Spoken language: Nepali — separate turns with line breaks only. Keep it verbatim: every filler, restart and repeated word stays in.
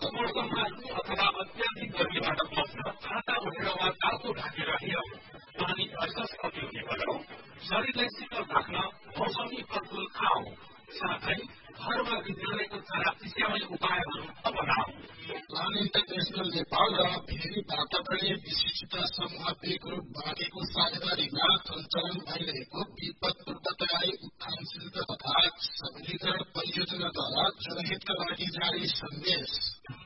मौसममा लु अथवा अत्याधिक गर्मीबाट बच्न छाता ओढेर वा टाउको ढाकेर हिँडौं। पानी अझ पिउने गरौं। शरीरलाई शीतल राख्न मौसमी फलफूल खाऊ। साथै घरमा विद्यालयको चरा चिस्याउने उपायहरू अपनाऊ।
प्लान इन्टरनेशनल नेपाल र फेरि वातावरणीय विशिष्टता समूह बेग्रुप बाँकेको साझेदारीमा सञ्चालन भइरहेको विपद पूर्व तयारी उत्थानशीलता तथा सबलीकरण परियोजनाद्वारा जनहितका लागि जारी सन्देश।